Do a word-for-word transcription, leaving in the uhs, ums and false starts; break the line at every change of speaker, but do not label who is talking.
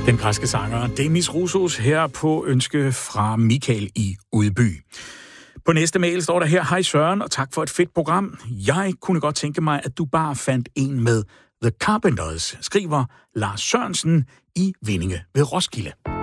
Den græske sanger Demis Roussos her på ønske fra Michael i Udby. På næste mail står der her: Hej Søren, og tak for et fedt program. Jeg kunne godt tænke mig, at du bare fandt en med The Carpenters, skriver Lars Sørensen i Vindinge ved Roskilde.